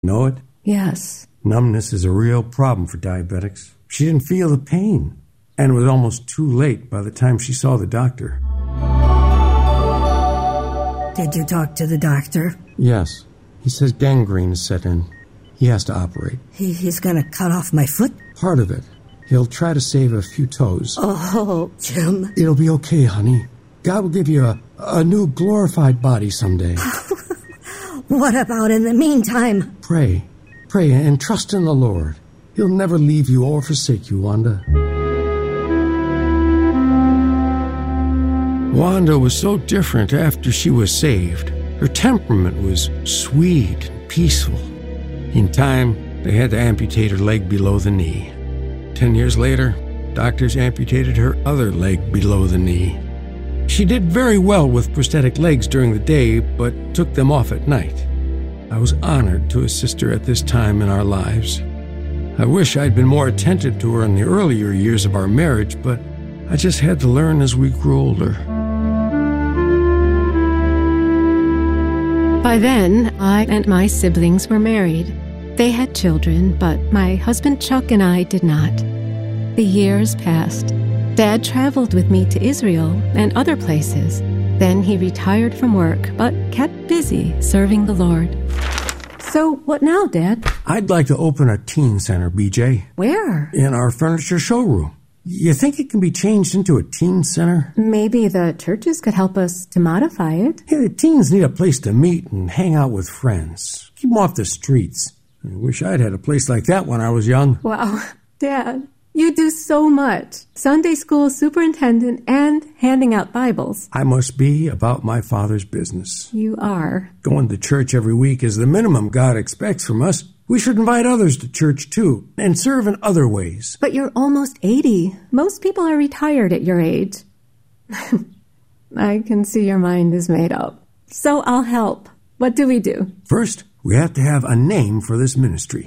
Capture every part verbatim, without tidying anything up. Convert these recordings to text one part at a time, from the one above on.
Know it? Yes. Numbness is a real problem for diabetics. She didn't feel the pain, and it was almost too late by the time she saw the doctor. Did you talk to the doctor? Yes. He says gangrene is set in. He has to operate. He, he's gonna cut off my foot? Part of it. He'll try to save a few toes. Oh, Jim. It'll be okay, honey. God will give you a, a new glorified body someday. What about in the meantime? Pray. Pray and trust in the Lord. He'll never leave you or forsake you, Wanda. Wanda was so different after she was saved. Her temperament was sweet and peaceful. In time, they had to amputate her leg below the knee. Ten years later, doctors amputated her other leg below the knee. She did very well with prosthetic legs during the day, but took them off at night. I was honored to assist her at this time in our lives. I wish I'd been more attentive to her in the earlier years of our marriage, but I just had to learn as we grew older. By then, I and my siblings were married. They had children, but my husband Chuck and I did not. The years passed. Dad traveled with me to Israel and other places. Then he retired from work, but kept busy serving the Lord. So what now, Dad? I'd like to open a teen center, B J. Where? In our furniture showroom. You think it can be changed into a teen center? Maybe the churches could help us to modify it. Yeah, the teens need a place to meet and hang out with friends. Keep them off the streets. I wish I'd had a place like that when I was young. Wow, Dad, you do so much. Sunday school superintendent and handing out Bibles. I must be about my Father's business. You are. Going to church every week is the minimum God expects from us. We should invite others to church, too, and serve in other ways. But you're almost eighty. Most people are retired at your age. I can see your mind is made up. So I'll help. What do we do? First, we have to have a name for this ministry.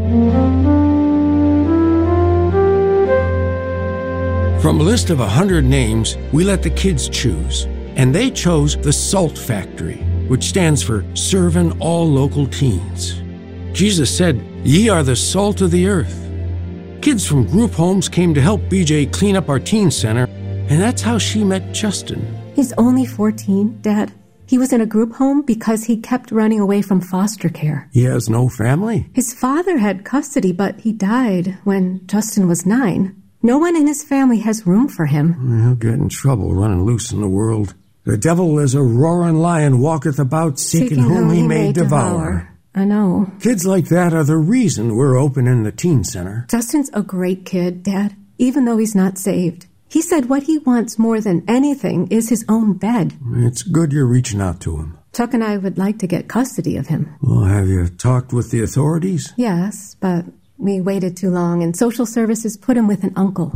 From a list of a hundred names, we let the kids choose. And they chose the SALT Factory, which stands for Serving All Local Teens. Jesus said, "Ye are the salt of the earth." Kids from group homes came to help B J clean up our teen center, and that's how she met Justin. He's only fourteen, Dad. He was in a group home because he kept running away from foster care. He has no family? His father had custody, but he died when Justin was nine. No one in his family has room for him. He'll get in trouble running loose in the world. The devil as a roaring lion walketh about, seeking, seeking whom he may devour. devour. I know. Kids like that are the reason we're opening the teen center. Justin's a great kid, Dad, even though he's not saved. He said what he wants more than anything is his own bed. It's good you're reaching out to him. Chuck and I would like to get custody of him. Well, have you talked with the authorities? Yes, but we waited too long, and social services put him with an uncle.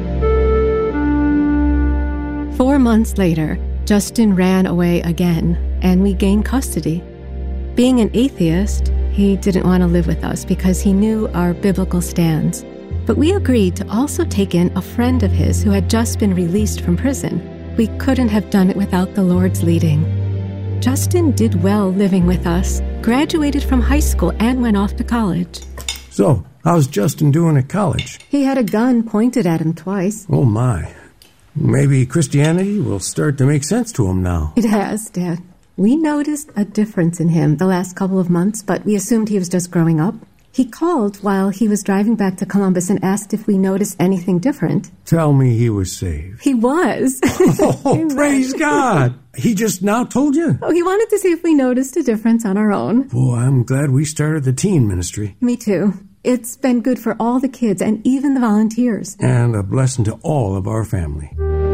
Four months later, Justin ran away again, and we gained custody. Being an atheist, he didn't want to live with us because he knew our biblical stands. But we agreed to also take in a friend of his who had just been released from prison. We couldn't have done it without the Lord's leading. Justin did well living with us, graduated from high school, and went off to college. So, how's Justin doing at college? He had a gun pointed at him twice. Oh, my. Maybe Christianity will start to make sense to him now. It has, Dad. We noticed a difference in him the last couple of months, but we assumed he was just growing up. He called while he was driving back to Columbus and asked if we noticed anything different. Tell me he was saved. He was. Oh, praise God. He just now told you? Oh, he wanted to see if we noticed a difference on our own. Boy, I'm glad we started the teen ministry. Me too. It's been good for all the kids and even the volunteers. And a blessing to all of our family.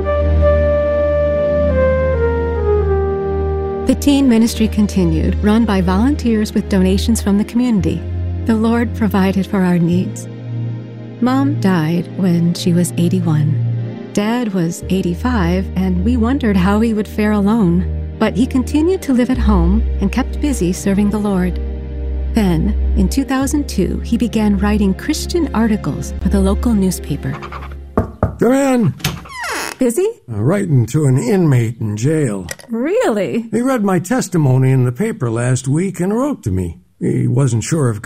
The teen ministry continued, run by volunteers with donations from the community. The Lord provided for our needs. Mom died when she was eighty-one. Dad was eighty-five, and we wondered how he would fare alone. But he continued to live at home and kept busy serving the Lord. Then, in two thousand two, he began writing Christian articles for the local newspaper. Come in. Busy? Uh, writing to an inmate in jail. Really? He read my testimony in the paper last week and wrote to me. He wasn't sure if